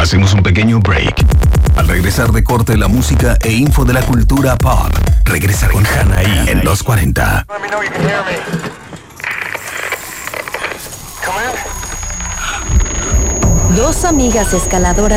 Hacemos un pequeño break. Al regresar de corte, la música e info de la cultura pop. Regresa con Hanaí en 240. Dos amigas escaladoras